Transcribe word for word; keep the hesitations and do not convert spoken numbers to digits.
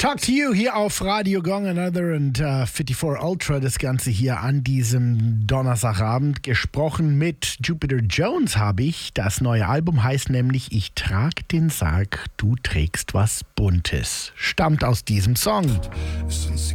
Talk to You hier auf Radio Gong Another und uh, vierundvierzig Ultra, das Ganze hier an diesem Donnerstagabend. Gesprochen mit Jupiter Jones habe ich. Das neue Album heißt nämlich Ich trag den Sarg, du trägst was Buntes. Stammt aus diesem Song.